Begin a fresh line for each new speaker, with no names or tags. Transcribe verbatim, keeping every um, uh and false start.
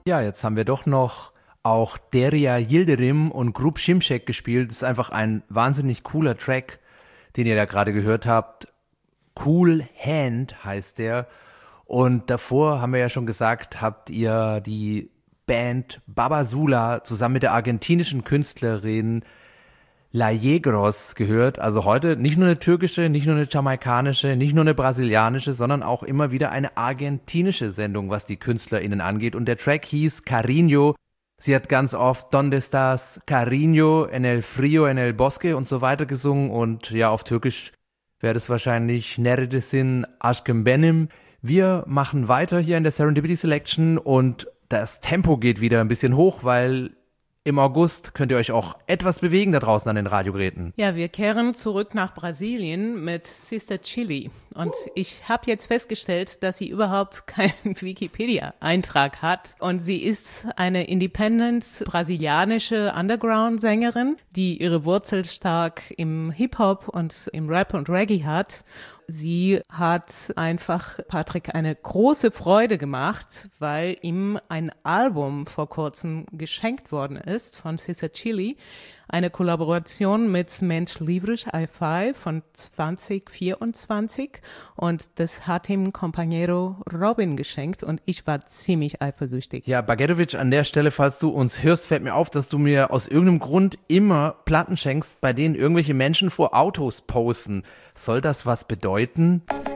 Ja, jetzt haben wir doch noch auch Derya Yildirim und Grup Şimşek gespielt. Das ist einfach ein wahnsinnig cooler Track, den ihr da gerade gehört habt. Cool Hand heißt der. Und davor, haben wir ja schon gesagt, habt ihr die Band Babasula zusammen mit der argentinischen Künstlerin La Yegros gehört. Also heute nicht nur eine türkische, nicht nur eine jamaikanische, nicht nur eine brasilianische, sondern auch immer wieder eine argentinische Sendung, was die KünstlerInnen angeht. Und der Track hieß Cariño. Sie hat ganz oft Donde estás, Cariño, en el frío, en el bosque und so weiter gesungen. Und ja, auf Türkisch wäre das wahrscheinlich Neredesin Aşkım benim. Wir machen weiter hier in der Serendipity Selection und das Tempo geht wieder ein bisschen hoch, weil im August könnt ihr euch auch etwas bewegen da draußen an den Radiogeräten.
Ja, wir kehren zurück nach Brasilien mit Sister Chili. Und ich habe jetzt festgestellt, dass sie überhaupt keinen Wikipedia-Eintrag hat. Und sie ist eine independent brasilianische Underground-Sängerin, die ihre Wurzel stark im Hip-Hop und im Rap und Reggae hat. Sie hat einfach Patrick eine große Freude gemacht, weil ihm ein Album vor kurzem geschenkt worden ist von Sister Chili. Eine Kollaboration mit Mensch Livres I fünf von zwanzig vierundzwanzig und das hat ihm Compañero Robin geschenkt und ich war ziemlich eifersüchtig.
Ja, Bagetovic, an der Stelle, falls du uns hörst, fällt mir auf, dass du mir aus irgendeinem Grund immer Platten schenkst, bei denen irgendwelche Menschen vor Autos posten. Soll das was bedeuten?